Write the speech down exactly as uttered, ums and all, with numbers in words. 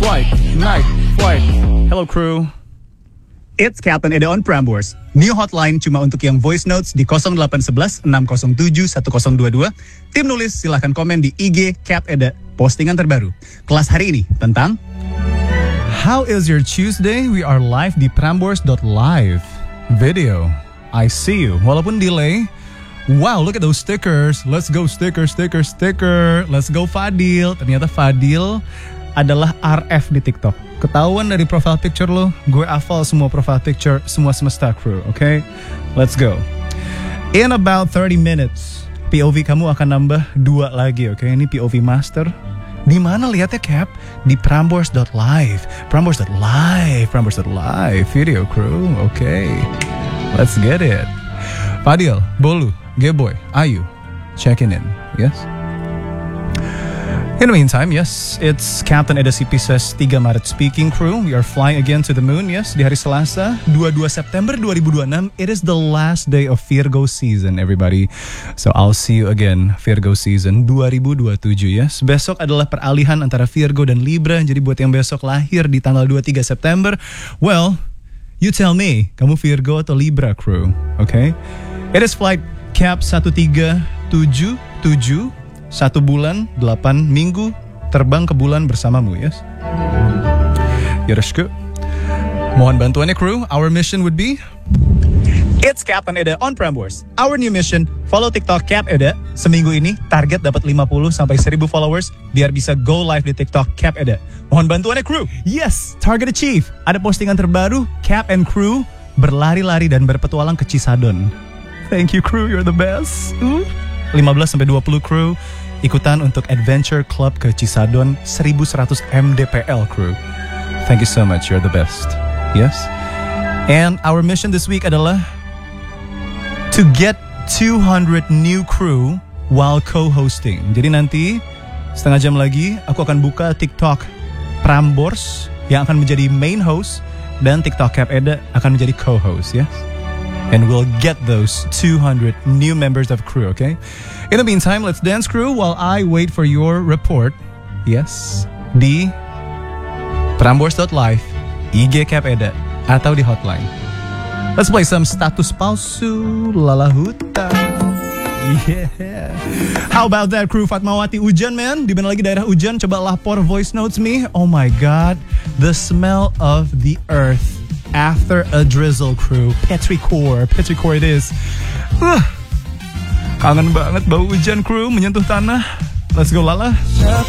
flight, night, flight. Hello crew. It's Captain Eda on Prambors. New hotline cuma untuk yang voice notes di nol delapan satu satu enam nol tujuh satu nol dua dua. Tim nulis silahkan komen di I G Cap Eda. Postingan terbaru. Kelas hari ini tentang How is your Tuesday? We are live di prambors dot live. Video. I see you. Walaupun delay. Wow, look at those stickers. Let's go sticker, sticker, sticker. Let's go Fadil. Ternyata Fadil adalah R F di TikTok. Ketahuan dari profile picture lo, gue hafal semua profile picture, semua semesta crew, oke? Okay? Let's go. In about thirty minutes, P O V kamu akan nambah dua lagi, oke? Okay? Ini P O V master. Di mana lihatnya Cap? Di prambors dot live. prambors dot live. prambors dot live. Video crew, oke? Okay. Let's get it. Fadil, Bolu, Geboy, Ayu, checking in, yes? In the meantime, yes, it's Captain Eda C P S S tiga Maret speaking crew. We are flying again to the moon, yes, di hari Selasa, dua puluh dua September dua ribu dua puluh enam. It is the last day of Virgo season, everybody. So I'll see you again, Virgo season dua ribu dua puluh tujuh, yes. Besok adalah peralihan antara Virgo dan Libra. Jadi buat yang besok lahir di tanggal dua puluh tiga September, well, you tell me, kamu Virgo atau Libra crew, okay? It is flight Cap satu tiga tujuh tujuh. Satu bulan, delapan minggu, terbang ke bulan bersamamu, yes? Yoroshiku. Mohon bantuannya crew. Our mission would be It's Captain Eda on Prambors. Our new mission, follow TikTok Cap Eda. Seminggu ini target dapat lima puluh sampai seribu followers biar bisa go live di TikTok Cap Eda. Mohon bantuannya crew. Yes, target achieve. Ada postingan terbaru, Cap and crew berlari-lari dan berpetualang ke Cisadon. Thank you crew, you're the best. Uh. lima belas sampai dua puluh crew ikutan untuk Adventure Club ke Cisadon seribu seratus M D P L crew. Thank you so much, you're the best. Yes. And our mission this week adalah to get two hundred new crew while co-hosting. Jadi nanti setengah jam lagi aku akan buka TikTok Prambors yang akan menjadi main host dan TikTok Cap Eda akan menjadi co-host, yes. And we'll get those two hundred new members of crew, okay? In the meantime, let's dance crew while I wait for your report. Yes, di prambors dot live, I G Cap Eda, atau di hotline. Let's play some status palsu lalahuta. Yeah. How about that crew? Fatmawati hujan man. Di mana lagi daerah hujan? Coba lapor voice notes me. Oh my god, the smell of the earth after a drizzle crew. Petrichor, petrichor it is. Uh, kangen banget bau hujan crew menyentuh tanah. Let's go Lala.